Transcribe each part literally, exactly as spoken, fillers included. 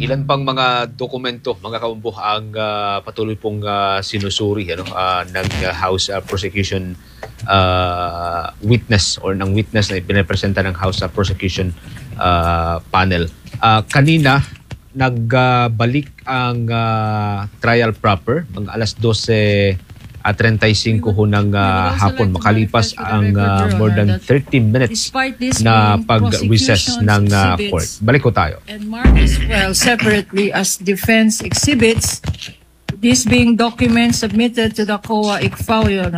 Ilan pang mga dokumento, mga kaumbo, ang uh, patuloy pong uh, sinusuri ano, uh, ng uh, House uh, Prosecution uh, Witness or ng witness na ipinapresenta ng House uh, Prosecution uh, Panel. Uh, kanina, nagbalik uh, ang uh, trial proper, mga alas dose at thirty-five ho ng uh, hapon, makalipas ang uh, more than thirty minutes na pag-recess ng uh, court. Balik ko tayo. And marked as well separately as defense exhibits, this being documents submitted to the C O A I C F A O,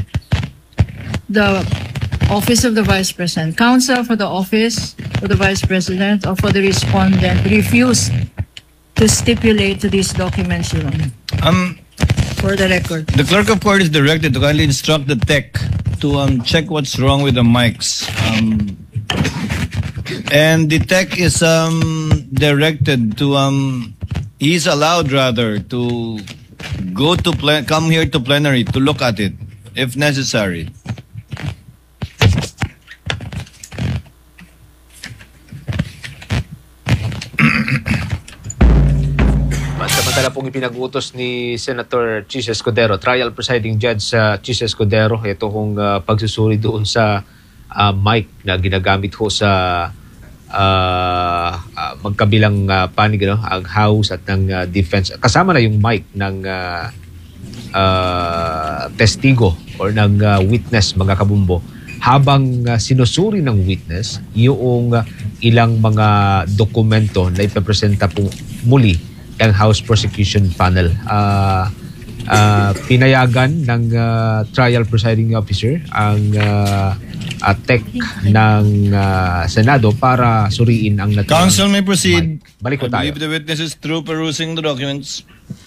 the Office of the Vice President, Counsel for the Office of the Vice President or for the respondent refused to stipulate to these documents, Your Honor. Um. For the record. The clerk of court is directed to kindly instruct the tech to um, check what's wrong with the mics. Um, and the tech is um, directed to, um, he's allowed rather to go to, plen come here to plenary to look at it if necessary. Samantala pong ipinag-utos ni Senator Chis Escudero, Trial Presiding Judge sa uh, Chis Escudero, ito kong uh, pagsusuri doon sa uh, mic na ginagamit ho sa uh, uh, magkabilang uh, panig, no? Ang House at ng uh, Defense. Kasama na yung mic ng uh, uh, testigo or ng uh, witness, mga kabumbo. Habang uh, sinusuri ng witness yung uh, ilang mga dokumento na ipapresenta po muli ang House Prosecution Panel. Uh, uh, pinayagan ng uh, Trial Presiding Officer ang uh, uh, tech ng uh, Senado para suriin ang natin. Counsel may proceed. Balik ko tayo. I believe the witness is through perusing the documents.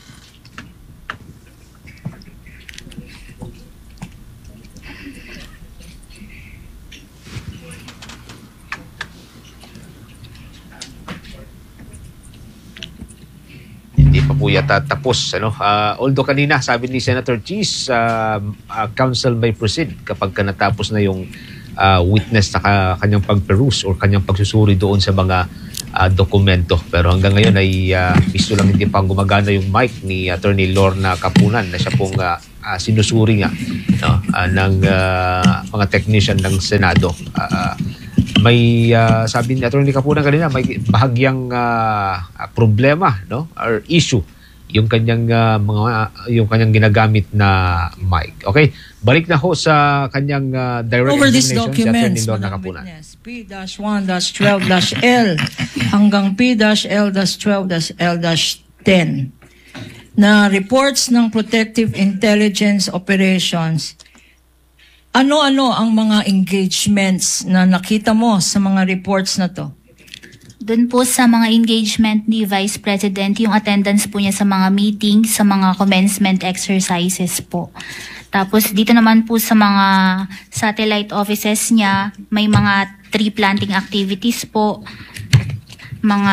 Hindi pa po yata tapos. Ano? Uh, although kanina, sabi ni Senator Chis, uh, uh, counsel may proceed kapag ka natapos na yung uh, witness sa kanyang pag-peruse or kanyang pagsusuri doon sa mga uh, dokumento. Pero hanggang ngayon ay uh, gusto lang hindi pang gumagana yung mic ni Attorney Lorna Capunan na siya pong uh, uh, sinusuri nga no? uh, ng uh, mga technician ng Senado. Uh, May uh, sabi ni Atty. Capunan kanina, may bahagyang uh, problema, no, or issue yung kanyang uh, mga yung kanyang ginagamit na mic. Okay, balik na ho sa kanyang uh, direct over this examination documents, si Atty. Capunan. P one twelve L hanggang P L twelve L ten na reports ng Protective Intelligence Operations. Ano-ano ang mga engagements na nakita mo sa mga reports na to? Doon po sa mga engagement ni Vice President, yung attendance po niya sa mga meetings, sa mga commencement exercises po. Tapos dito naman po sa mga satellite offices niya, may mga tree planting activities po, mga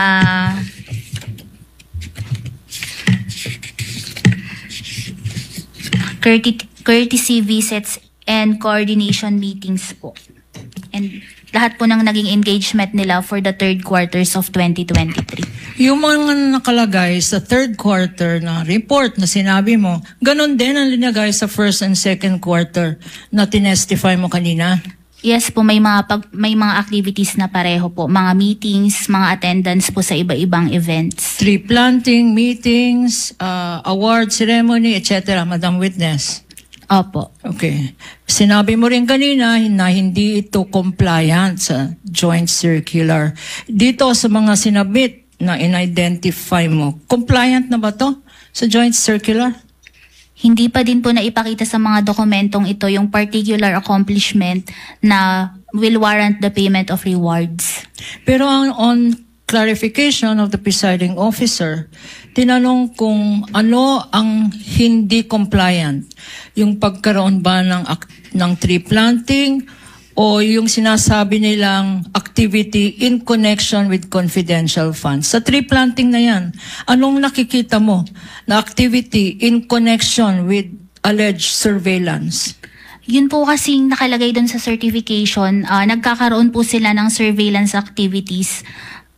courtesy visits and coordination meetings po. And lahat po ng naging engagement nila for the third quarters of twenty twenty-three. Yung mga nakalagay sa third quarter na report na sinabi mo, ganun din ang linagay sa first and second quarter na tinestify mo kanina? Yes po, may mga, pag, may mga activities na pareho po. Mga meetings, mga attendance po sa iba-ibang events. Tree planting, meetings, uh, award ceremony, et cetera, Madam Witness. Opo. Okay. Sinabi mo rin kanina na hindi ito compliant sa joint circular. Dito sa mga sinabit na in-identify mo, compliant na ba to sa joint circular? Hindi pa din po na ipakita sa mga dokumentong ito yung particular accomplishment na will warrant the payment of rewards. Pero on, on clarification of the presiding officer, tinanong kung ano ang hindi compliant. Yung pagkaroon ba ng, ng tree planting o yung sinasabi nilang activity in connection with confidential funds. Sa tree planting na yan, anong nakikita mo na activity in connection with alleged surveillance? Yun po kasing nakalagay doon sa certification, uh, nagkakaroon po sila ng surveillance activities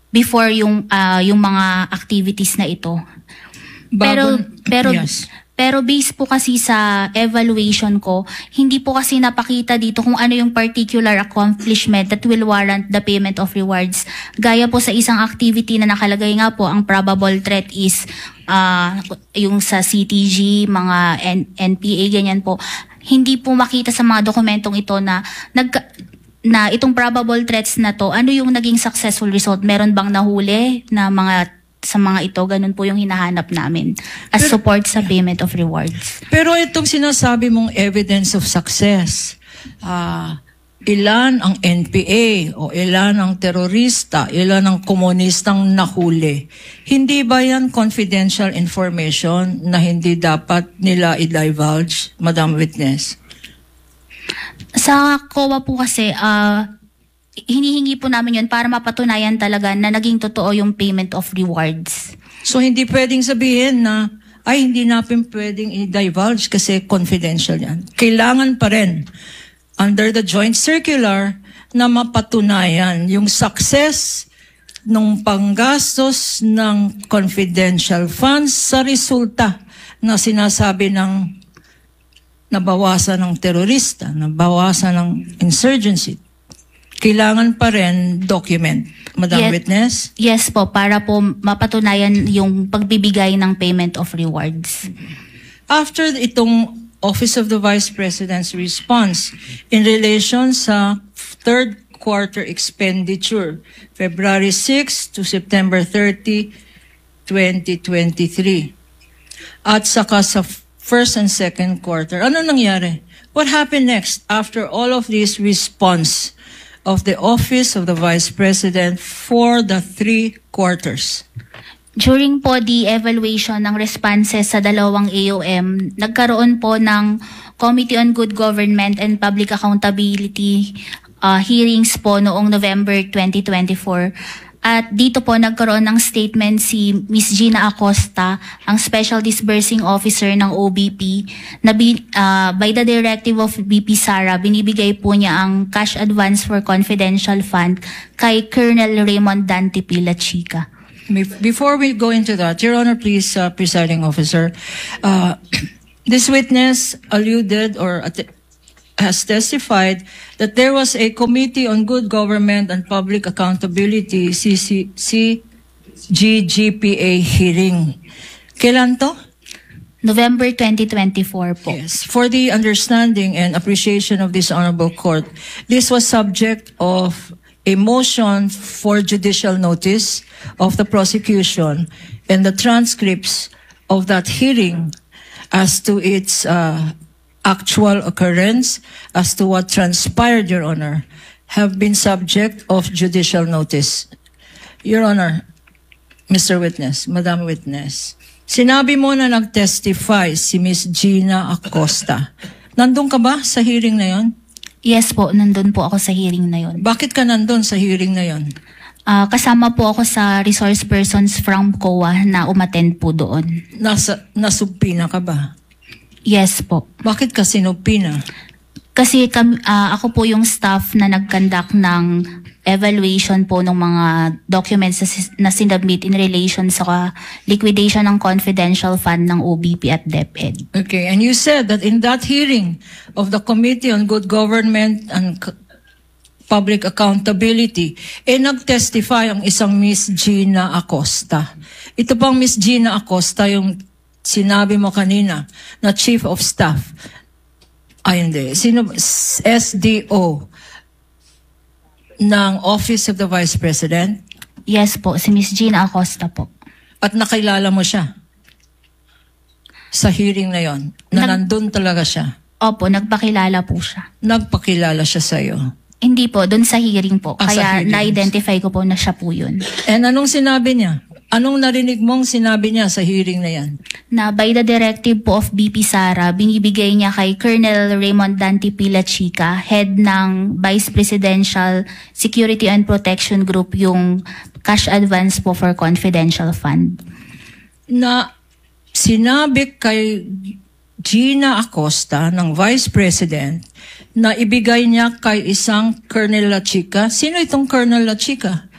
before yung ah, yung mga activities na ito. Pero Bago- pero yes. pero based po kasi sa evaluation ko, hindi po kasi napakita dito kung ano yung particular accomplishment that will warrant the payment of rewards. Gaya po sa isang activity na nakalagay nga po, ang probable threat is ah, yung sa C T G, mga N- NPA, ganyan po. Hindi po makita sa mga dokumentong ito na nag na itong probable threats na to, ano yung naging successful result? Meron bang nahuli na mga sa mga ito? Ganun po yung hinahanap namin as Pero- support sa payment of rewards. Pero itong sinasabi mong evidence of success, ah, ilan ang N P A o ilan ang terorista, ilan ang komunistang nahuli. Hindi ba yan confidential information na hindi dapat nila i-divulge, Madam Witness? Sa C O A po kasi, ah, hinihingi po namin yun para mapatunayan talaga na naging totoo yung payment of rewards. So hindi pwedeng sabihin na ay hindi natin pwedeng i-divulge kasi confidential yan. Kailangan pa rin under the joint circular na mapatunayan yung success ng panggastos ng confidential funds sa resulta na sinasabi ng nabawasan ng terorista, nabawasan ng insurgency. Kailangan pa rin document, Madam Yes. Witness? Yes po, para po mapatunayan yung pagbibigay ng payment of rewards. After itong Office of the Vice President's response in relation sa third quarter expenditure, February sixth to September thirtieth, twenty twenty-three, at saka sa first and second quarter, ano nangyari? What happened next after all of this response of the Office of the Vice President for the three quarters? During po the evaluation ng responses sa dalawang A O M, nagkaroon po ng Committee on Good Government and Public Accountability uh, hearings po noong November twenty twenty-four. At dito po nagkaroon ng statement si Miz Gina Acosta, ang Special Disbursing Officer ng O B P, na bi- uh, by the directive of B P Sara, binibigay po niya ang cash advance for confidential fund kay Colonel Raymond Dante Pila Chica. Bef- Before we go into that, Your Honor, please, uh, presiding officer, uh, this witness alluded or att- has testified that there was a Committee on Good Government and Public Accountability, C C C G G P A hearing. Kailan to? November twenty twenty-four po. Yes. For the understanding and appreciation of this honorable court, this was subject of a motion for judicial notice of the prosecution and the transcripts of that hearing as to its uh, actual occurrence, as to what transpired, Your Honor, have been subject of judicial notice. Your Honor, Mister Witness, Madam Witness, sinabi mo na nag-testify si Miss Gina Acosta. Nandun ka ba sa hearing na yon? Yes po, nandun po ako sa hearing na yon. Bakit ka nandun sa hearing na yon? Ah, kasama po ako sa resource persons from C O A na umattend po doon. Nasa, nasubpina ka ba? Yes po. Bakit ka sinubpina? Kasi kami, ah, ako po yung staff na nag-conduct ng evaluation po ng mga documents na, si- na sinubmit in relation sa liquidation ng confidential fund ng O B P at DepEd. Okay, and you said that in that hearing of the Committee on Good Government and C- Public Accountability, eh nag-testify ang isang Miss Gina Acosta. Ito bang Miss Gina Acosta yung sinabi mo kanina na Chief of Staff? Ay, hindi. Sino? S D O ng Office of the Vice President? Yes po, si Miss Gina Acosta po. At nakilala mo siya sa hearing na yon, na Nag- nandun talaga siya. Opo, nagpakilala po siya. Nagpakilala siya sa'yo. Hindi po, doon sa hearing po. Ah, sa Kaya hearing. na-identify ko po na siya po yun. And anong sinabi niya? Anong narinig mong sinabi niya sa hearing na yan? Na by the directive po of B P Sara, binibigay niya kay Colonel Raymond Dante Pila Chica, head ng Vice Presidential Security and Protection Group, yung cash advance po for confidential fund. Na sinabi kay Gina Acosta ng Vice President na ibigay niya kay isang Colonel La Chica. Sino itong Colonel La Chica?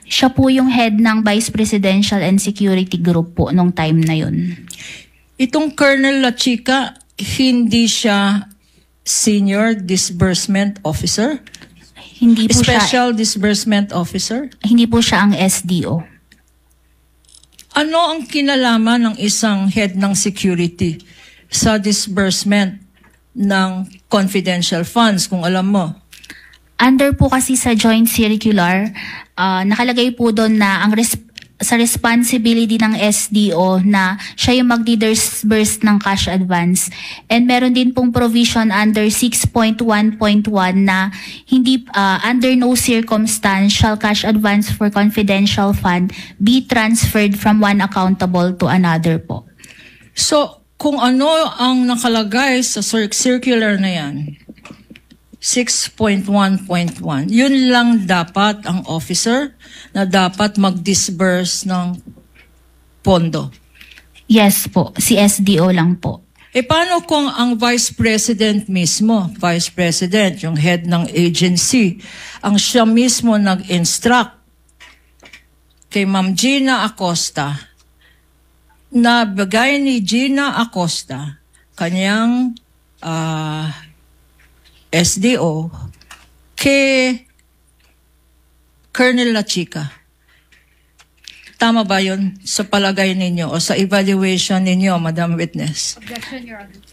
Siya po yung head ng Vice Presidential and Security Group po nung time na yun. Itong Colonel La Chica, hindi siya Senior Disbursement Officer? Hindi po siya, Special Disbursement Officer? hindi po siya ang S D O. Ano ang kinalaman ng isang head ng security sa disbursement ng confidential funds, kung alam mo? Under po kasi sa joint circular, ah, nakalagay po doon na ang res- sa responsibility ng S D O na siya yung mag-disburse ng cash advance. And meron din pong provision under six point one point one na hindi ah, under no circumstance shall cash advance for confidential fund be transferred from one accountable to another po. So, kung ano ang nakalagay sa cir- circular na yan, six point one point one, yun lang dapat ang officer na dapat mag-disburse ng pondo. Yes po, si S D O lang po. E paano kung ang Vice President mismo, Vice President, yung head ng agency, ang siya mismo nag-instruct kay Ma'am Gina Acosta na bigay ni Gina Acosta kanyang ah, S D O kay Colonel La Chica. Tama ba yun sa palagay ninyo o sa evaluation ninyo, Madam Witness? Objection, Your Honor.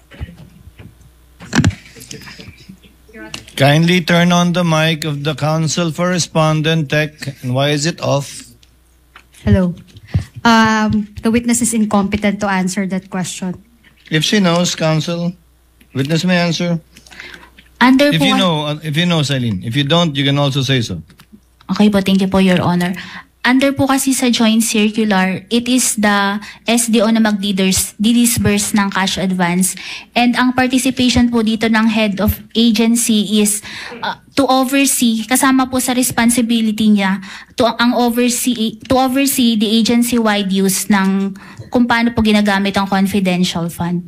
Kindly turn on the mic of the counsel for respondent tech. And why is it off? Hello. Um, the witness is incompetent to answer that question. If she knows, counsel, witness may answer. Under If po you know, uh, if you know, Celine. If you don't, you can also say so. Okay po, thank you po, Your Honor. Under po kasi sa joint circular, it is the S D O na mag-disburse ng cash advance. And ang participation po dito ng head of agency is uh, to oversee, kasama po sa responsibility niya, to, ang oversee, to oversee the agency-wide use ng kung paano po ginagamit ang confidential fund.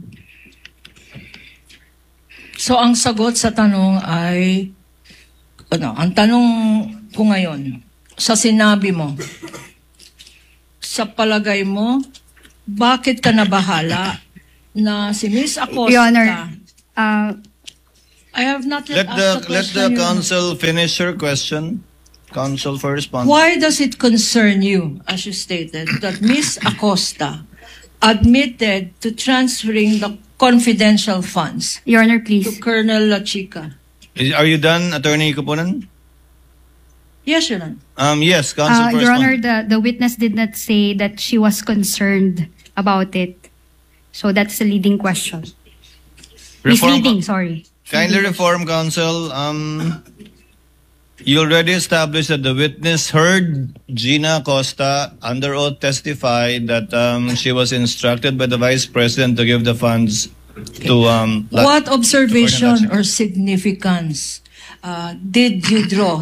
So ang sagot sa tanong ay, ano, ang tanong ko ngayon, sa sinabi mo, sa palagay mo, bakit ka nabahala na si Miss Acosta, Your Honor, uh, I have not yet Let the asked the let question. the Your Honor. counsel finish her question. Counsel for respondent. Why does it concern you, as you stated, that Miss Acosta admitted to transferring the confidential funds Your Honor, to please. Colonel La Chica? Is- Are you done, Attorney Kupunan? Yes, Your Honor. Um, yes, counsel Uh, for Your Honor, respondent. the, the witness did not say that she was concerned about it. So that's a leading question. Reform- Misleading, sorry. Kindly reform, counsel. Um, you already established that the witness heard Gina Acosta under oath testify that um, she was instructed by the Vice President to give the funds to um. La- What observation to or significance uh, did you draw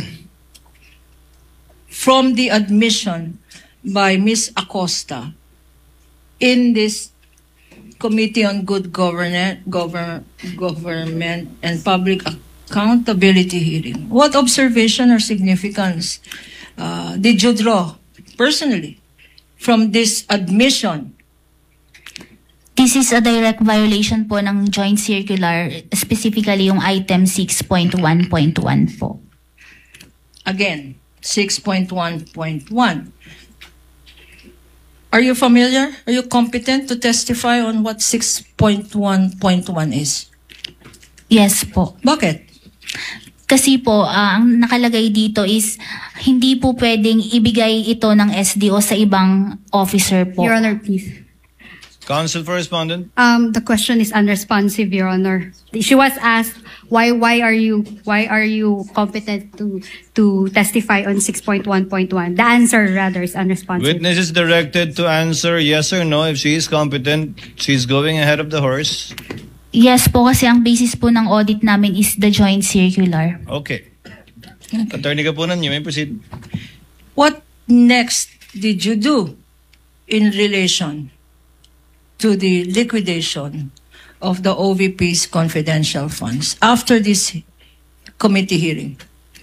from the admission by Miss Acosta in this Committee on Good Governance, Govern, Government and Public Accountability hearing? What observation or significance uh, did you draw personally from this admission? This is a direct violation po ng joint circular, specifically yung item six point one point one po. Again, six point one point one. Are you familiar? Are you competent to testify on what six point one point one is? Yes po. Bakit? Kasi po, ah, ang nakalagay dito is hindi po pwedeng ibigay ito ng S D O sa ibang officer po. Your Honor, please. Counsel for respondent. Um, the question is unresponsive, Your Honor. She was asked, why why are you why are you competent to to testify on six point one point one? The answer rather is unresponsive. Witness is directed to answer yes or no. If she is competent, she's going ahead of the horse. Yes po, kasi ang basis po ng audit namin is the joint circular. Okay. Attorney Kapunan, you may proceed. What next did you do in relation to the liquidation of the O V P's confidential funds after this committee hearing?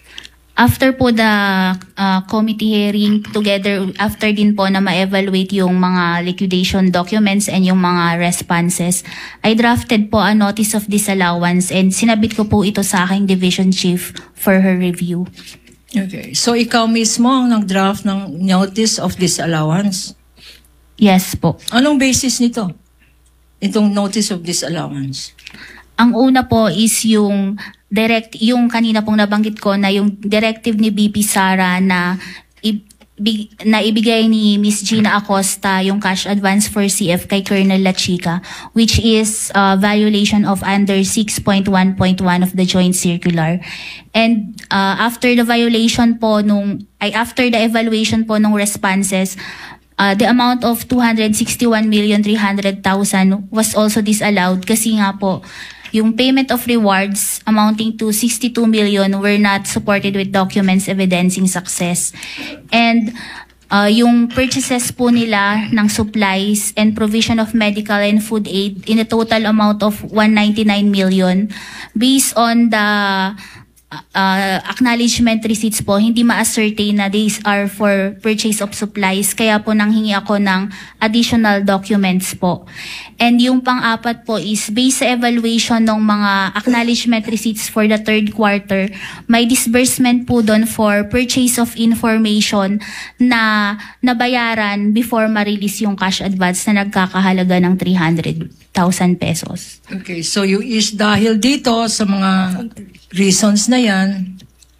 After po the uh, committee hearing, together, after din po na ma-evaluate yung mga liquidation documents and yung mga responses, I drafted po a notice of disallowance and sinabit ko po ito sa aking division chief for her review. Okay. So ikaw mismo ang nag-draft ng notice of disallowance? Yes po. Anong basis nito? Itong notice of disallowance? Ang una po is yung direct, yung kanina pong nabanggit ko na yung directive ni B P Sara na ibig, na ibigay ni Miss Gina Acosta yung cash advance for C F kay Colonel La Chica, which is a violation of under six point one point one of the joint circular. And uh, after the violation po nung ay after the evaluation po nung responses, Uh, the amount of two hundred sixty-one million three hundred thousand was also disallowed kasi nga po yung payment of rewards amounting to sixty-two million were not supported with documents evidencing success. And uh, yung purchases po nila ng supplies and provision of medical and food aid in a total amount of one hundred ninety-nine million based on the Uh, acknowledgement receipts po, hindi ma-ascertain na these are for purchase of supplies. Kaya po nanghingi ako ng additional documents po. And yung pang-apat po is based sa evaluation ng mga acknowledgement receipts for the third quarter, may disbursement po doon for purchase of information na nabayaran before ma-release yung cash advance na nagkakahalaga ng three hundred thousand pesos. Okay, so you is dahil dito sa mga reasons na yan,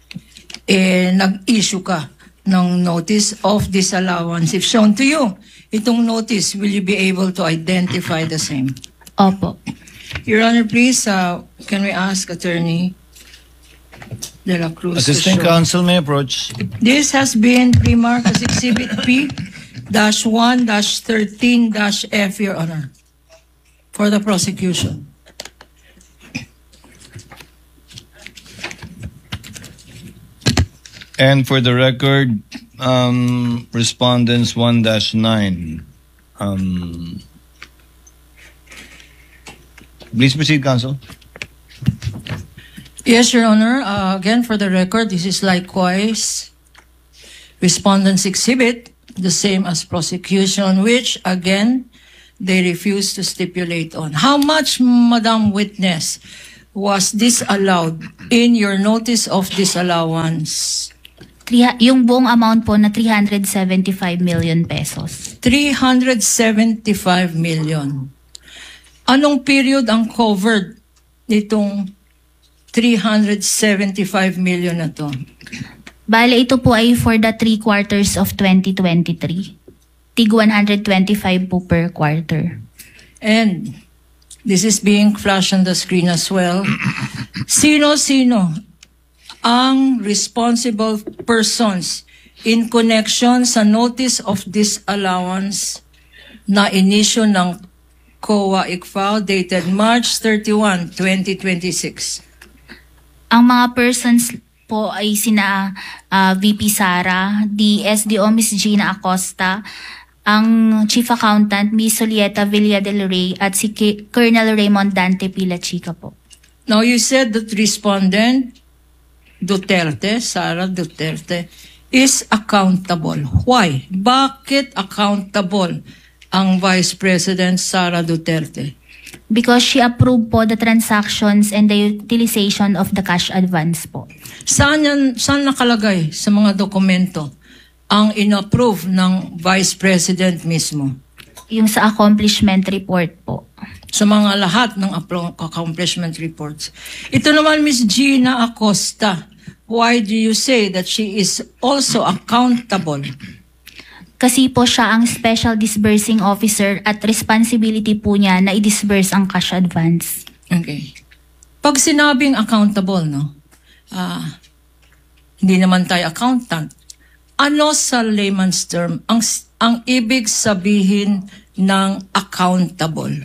eh, nag-issue ka ng notice of disallowance. If shown to you, itong notice, will you be able to identify the same? Opo. Your Honor, please, uh, can we ask Attorney De La Cruz Assistant to show? Counsel may approach. This has been pre-marked as Exhibit P one thirteen F, Your Honor, for the prosecution. And for the record, um, respondents one dash nine. Um, please proceed, Counsel. Yes, Your Honor. Uh, again, for the record, this is likewise respondent's exhibit, the same as prosecution, which, again, they refuse to stipulate on. How much, Madam Witness, was disallowed in your notice of disallowance? Yung buong amount po na three hundred seventy-five million pesos. three hundred seventy-five million. Anong period ang covered nitong three hundred seventy-five million na to? Bale, ito po ay for the three quarters of twenty twenty-three. Tig one hundred twenty-five po per quarter. And this is being flashed on the screen as well. Sino-sino ang responsible persons in connection sa notice of disallowance na inisyo ng C O A I C F A O dated March thirty-first, twenty twenty-six? Ang mga persons po ay sina uh, V P Sara, D S D O Miss Gina Acosta, ang Chief Accountant Miss Solieta Villa del Rey at si K- Colonel Raymond Dante Pila Chica po. Now you said that respondent Duterte, Sara Duterte, is accountable. Why? Bakit accountable ang Vice President Sara Duterte? Because she approved po the transactions and the utilization of the cash advance po. Saan, yan, saan nakalagay sa mga dokumento ang inapprove ng Vice President mismo? Yung sa accomplishment report po. Sa mga lahat ng accomplishment reports. Ito naman, Miss Gina Acosta, why do you say that she is also accountable? Kasi po siya ang special disbursing officer at responsibility po niya na i-disburse ang cash advance. Okay. Pag sinabing accountable, no? Ah, hindi naman tayo accountant. Ano sa layman's term ang ang ibig sabihin ng accountable?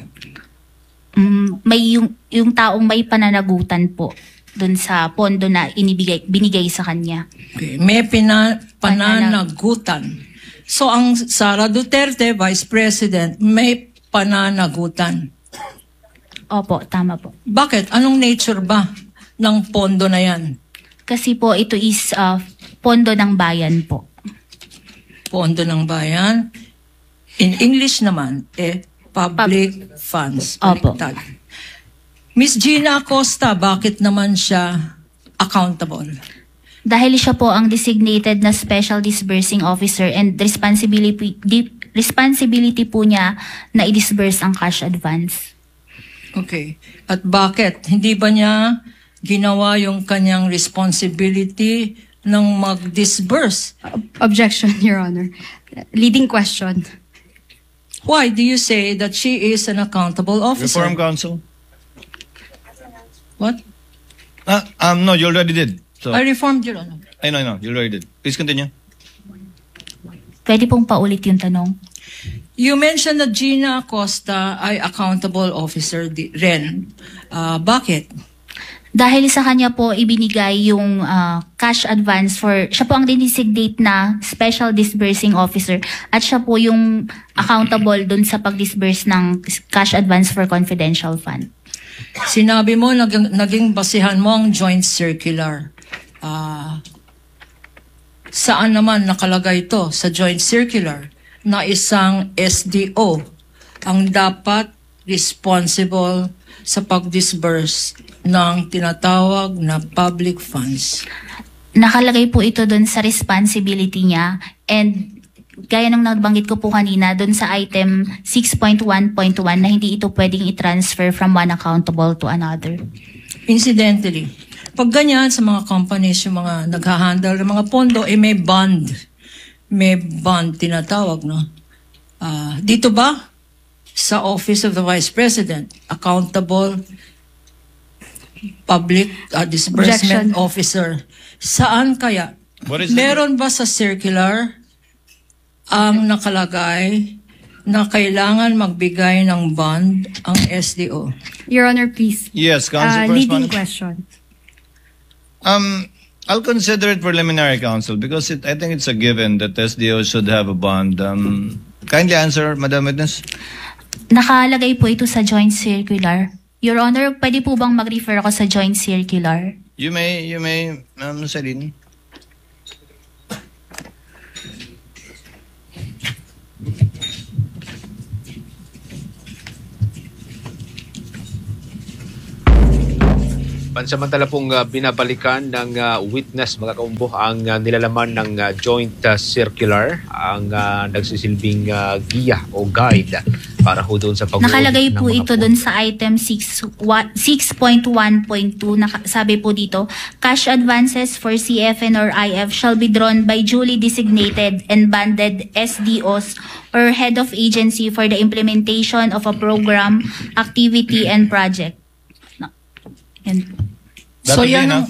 Mm, may yung yung taong may pananagutan po dun sa pondo na inibigay binigay sa kanya. Okay. May pina, pananagutan. So ang Sara Duterte, Vice President, may pananagutan. Opo, tama po. Bakit? Anong nature ba ng pondo na yan? Kasi po ito is uh, pondo ng bayan po. Pondo ng bayan. In English naman, eh, public funds. Opo. Baliktad. Miss Gina Acosta, bakit naman siya accountable? Dahil siya po ang designated na Special Disbursing Officer and responsibility, di, responsibility po niya na i-disburse ang cash advance. Okay. At bakit? Hindi ba niya ginawa yung kanyang responsibility ng mag-disburse? Objection, Your Honor. Leading question. Why do you say that she is an accountable officer? Reform Council. What? Ah, um, no, you already did. So, I reformed, Your Honor. I know, I know, you already did. Please continue. Pwede pong paulit yung tanong. You mentioned that Gina Acosta ay accountable officer di, rin. Uh, bakit? Dahil sa kanya po ibinigay yung uh, cash advance for, siya po ang dinesignate na Special Disbursing Officer at siya po yung accountable dun sa pag-disburse ng cash advance for confidential fund. Sinabi mo, naging, naging basihan mo ang joint circular. Uh, saan naman nakalagay ito sa joint circular na isang S D O ang dapat responsible sa pag-disburse ng tinatawag na public funds? Nakalagay po ito dun sa responsibility niya and gaya nung nabanggit ko po kanina dun sa item six point one point one na hindi ito pwedeng i-transfer from one accountable to another. Incidentally, pag ganyan sa mga companies, yung mga nag-handle ng mga pondo, eh may bond. May bond tinatawag, no? Uh, dito ba? Sa Office of the Vice President, accountable public uh, disbursement Objection. officer. Saan kaya? What is Meron ba sa circular ang nakalagay na kailangan magbigay ng bond ang S D O? Your Honor, please. Yes, Uh, Council leading Correspondent. question. Um, I'll consider it preliminary, Council, because it, I think it's a given that S D O should have a bond. Um, kindly answer, Madam Witness. Nakalagay po ito sa joint circular. Your Honor, pwede po bang mag-refer ako sa joint circular? You may, you may, um, Celine. Pansamantala pong uh, binabalikan ng uh, witness, mga kaumbo, ang uh, nilalaman ng uh, joint uh, circular, ang uh, nagsisilbing uh, giya o guide para ho doon sa pag- Nakalagay ng po mga ito doon sa item six point one point two. Sabi po dito, cash advances for C F N or I F shall be drawn by duly designated and banded S D Os or head of agency for the implementation of a program, activity, and project. No. Yan po. That So would be yan enough. ang-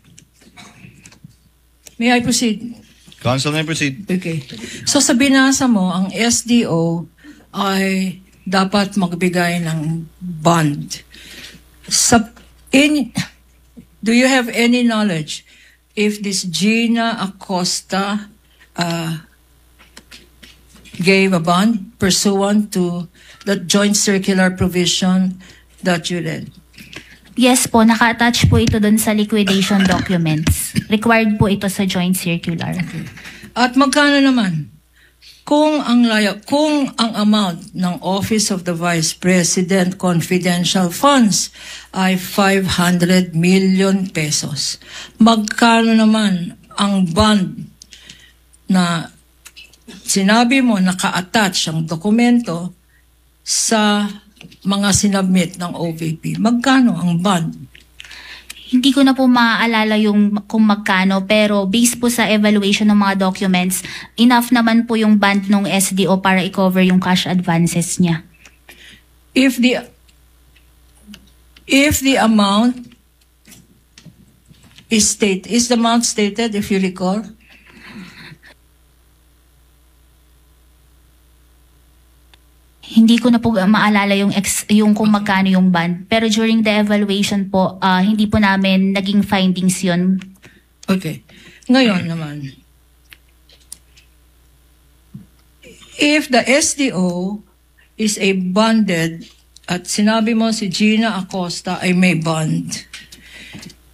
May I proceed? Council may proceed. Okay. So sa binasa mo, ang S D O ay dapat magbigay ng bond. Sa, in, do you have any knowledge if this Gina Acosta uh, gave a bond pursuant to the joint circular provision that you read? Yes po, naka-attach po ito doon sa liquidation documents. Required po ito sa joint circular. At magkano naman? Kung ang laya, kung ang amount ng Office of the Vice President confidential funds ay five hundred million pesos, magkano naman ang bond na sinabi mo naka-attach ang dokumento sa mga sinabmit ng O V P? Magkano ang bond? Hindi ko na po maaalala yung kung magkano, pero based po sa evaluation ng mga documents, enough naman po yung band ng S D O para i-cover yung cash advances niya. If the if the amount is state is the amount stated, if you recall? Hindi ko na po maalala yung ex, yung kung magkano yung band. Pero during the evaluation po, ah, hindi po namin naging findings yun. Okay. Ngayon naman, if the S D O is a bonded, at sinabi mo si Gina Acosta ay may bond,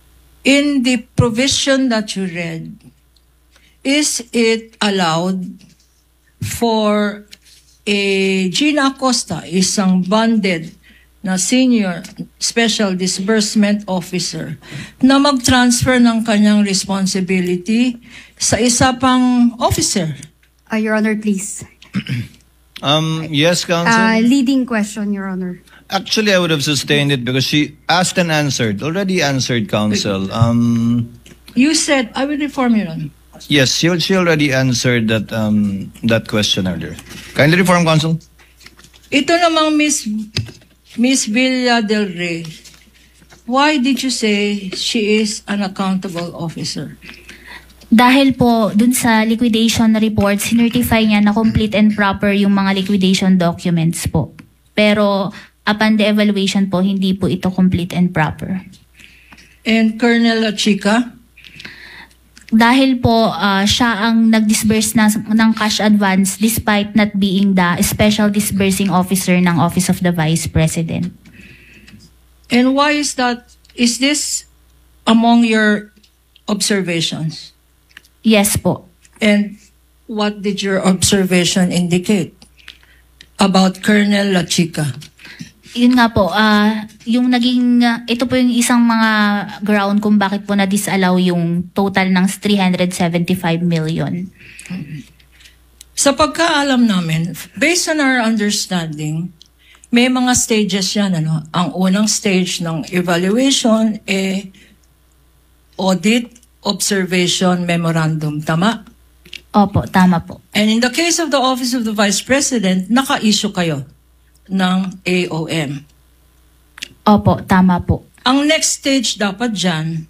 in the provision that you read, is it allowed for a Gina Acosta, isang bonded na senior special disbursement officer, na mag-transfer ng kanyang responsibility sa isa pang officer? Uh, Your Honor, please. Um, yes, Counsel. Uh, leading question, Your Honor. Actually, I would have sustained it because she asked and answered, already answered, Counsel. Um, You said, I will reform you on. yes, she, she already answered that um, that question earlier. Kindly reform, Counsel. Ito namang Miss Miss Villa del Rey, why did you say she is an accountable officer? Dahil po dun sa liquidation report, sinertify niya na complete and proper yung mga liquidation documents po. Pero upon the evaluation po, hindi po ito complete and proper. And Colonel Chica? Dahil po uh, siya ang nag-disburse na, ng cash advance despite not being the special disbursing officer ng Office of the Vice President. And why is that? Is this among your observations? Yes po. And what did your observation indicate about Colonel La Chica? Yun nga po, uh, yung naging, uh, ito po yung isang mga ground kung bakit po na-disallow yung total ng three hundred seventy-five million. Sa pagkaalam namin, based on our understanding, may mga stages yan. Ano? Ang unang stage ng evaluation, eh, audit, observation, memorandum. Tama? Opo, tama po. And in the case of the Office of the Vice President, naka-issue kayo ng A O M. Opo, tama po. Ang next stage dapat dyan,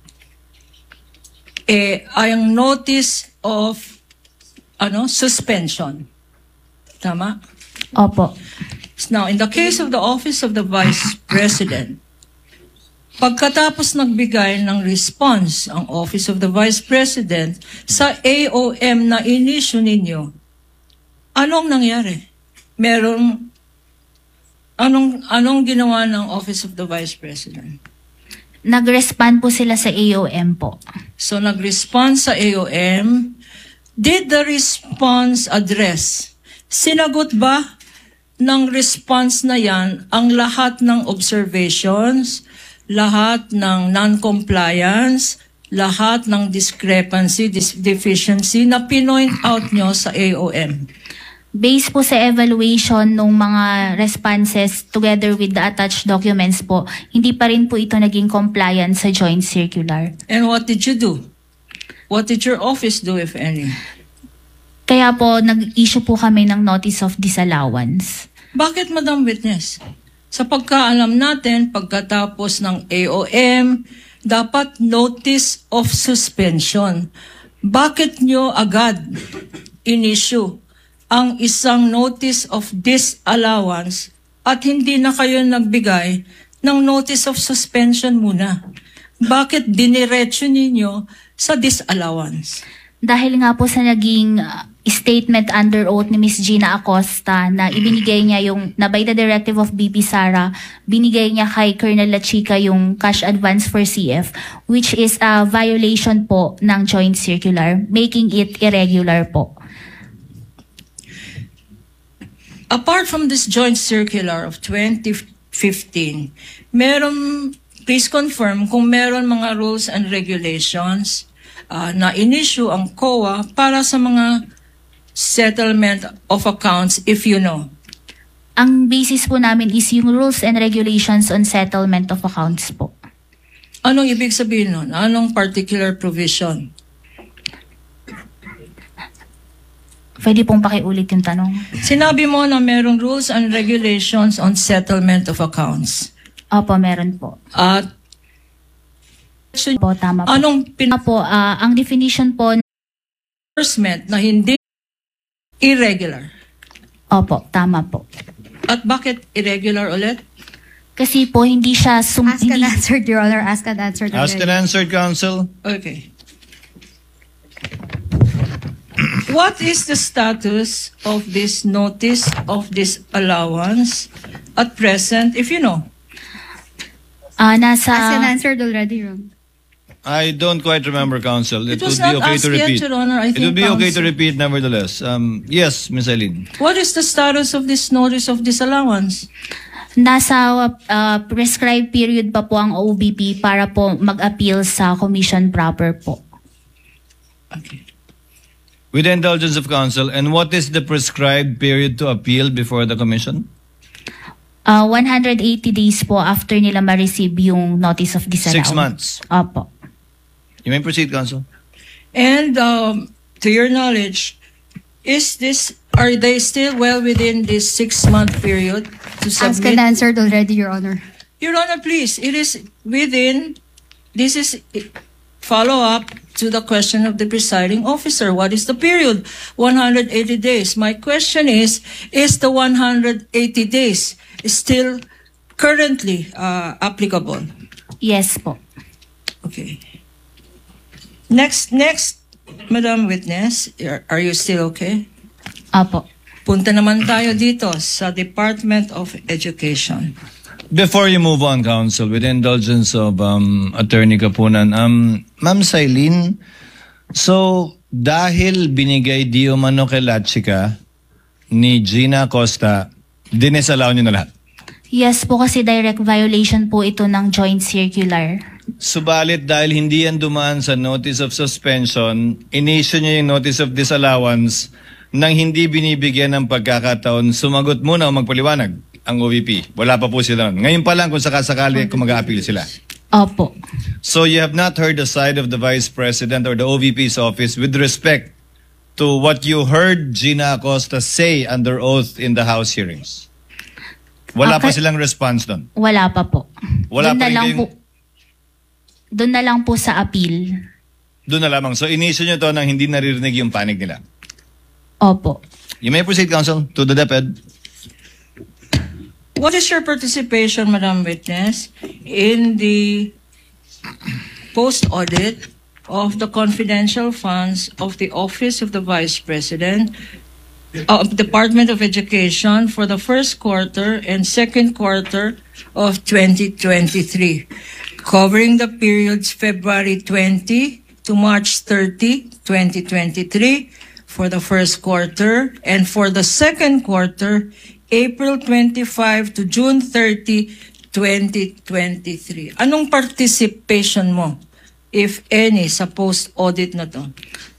eh, ay ang notice of ano suspension. Tama? Opo. Now, in the case of the Office of the Vice President, pagkatapos nagbigay ng response ang Office of the Vice President sa A O M na inisyu ninyo, anong nangyari? Merong Anong anong ginawa ng Office of the Vice President? Nag-respond po sila sa A O M po. So nag-respond sa A O M. Did the response address, sinagot ba ng response na yan ang lahat ng observations, lahat ng non-compliance, lahat ng discrepancy, dis- deficiency na pinoint out nyo sa A O M? Based po sa evaluation ng mga responses together with the attached documents po, hindi pa rin po ito naging compliant sa joint circular. And what did you do? What did your office do, if any? Kaya po, nag-issue po kami ng notice of disallowance. Bakit, Madam Witness? Sa pagkaalam natin, pagkatapos ng A O M, dapat notice of suspension. Bakit nyo agad in-issue ang isang notice of disallowance at hindi na kayo nagbigay ng notice of suspension muna? Bakit diniretso ninyo sa disallowance? Dahil nga po sa naging uh, statement under oath ni Miss Gina Acosta na ibinigay niya yung, na by the directive of B P Sara, binigay niya kay Colonel La Chica yung cash advance for C F, which is a violation po ng joint circular, making it irregular po. Apart from this joint circular of twenty fifteen, meron, please confirm kung meron mga rules and regulations uh, na in-issue ang C O A para sa mga settlement of accounts, if you know. Ang basis po namin is yung rules and regulations on settlement of accounts po. Anong ibig sabihin nun? Anong particular provision? Pwede pong pakiulit yung tanong. Sinabi mo na merong rules and regulations on settlement of accounts. Opo, meron po. At Opo, tama po. anong Tama po, ah, ang definition po, disbursement na hindi irregular? opo, tama po. At bakit irregular ulit? Kasi po hindi siya sum- Ask and hindi, answered, Your Honor. Ask and answered. Asked and already. answered, Counsel. Okay. What is the status of this notice of disallowance at present, if you know? ah, nasa Ask and answered already, Your Honor. I don't quite remember, Counsel. It, It was would be not okay asked to yet, repeat. Your Honor. I it would think be okay to Counsel- repeat, nevertheless. Um, yes, Miss Eileen. What is the status of this notice of disallowance? Nasa uh, prescribed period pa po ang O B P para po mag-appeal sa commission proper po. Okay. With the indulgence of counsel, and what is the prescribed period to appeal before the commission? Uh, one hundred eighty days po after nila ma-receive yung notice of disallowance. Six months. Opo. You may proceed, counsel. And um, to your knowledge, is this are they still well within this six-month period to Asked submit? and answered already, Your Honor. Your Honor, please, it is within, this is follow-up to the question of the presiding officer. What is the period? one hundred eighty days. My question is, is the one hundred eighty days still currently uh, applicable? Yes po. Okay. Next, next, Madam Witness, are are you still okay? Opo. Punta naman tayo dito sa Department of Education. Before you move on, counsel, with the indulgence of um, Attorney Kapunan, um, Ma'am Sailin, so dahil binigay di umano kay Latsika ni Gina Acosta, dinisalaw niyo na lahat? Yes po, kasi direct violation po ito ng joint circular. Subalit dahil hindi yan dumaan sa notice of suspension, in-issue niya yung notice of disallowance nang hindi binibigyan ng pagkakataon, sumagot muna o magpaliwanag ang O V P. Wala pa po sila. Ngayon pa lang kung sakasakali kung mag-a-appeal sila. Opo. So you have not heard the side of the Vice President or the O V P's office with respect to what you heard Gina Acosta say under oath in the House hearings? Wala pa Okay. silang response doon? Wala pa po. Wala Doon pa na rin lang kayong- po. Doon na lang po sa appeal. Doon na lamang. So in-issue nyo to nang hindi naririnig yung panig nila. Opo. You may proceed, counsel, to the DepEd. What is your participation, Madam Witness, in the post-audit of the confidential funds of the Office of the Vice President of Department of Education for the first quarter and second quarter of twenty twenty-three, covering the periods February twentieth to March thirtieth, twenty twenty-three for the first quarter, and for the second quarter, April twenty-fifth to June thirtieth, twenty twenty-three. Anong participation mo, if any, sa post-audit na to?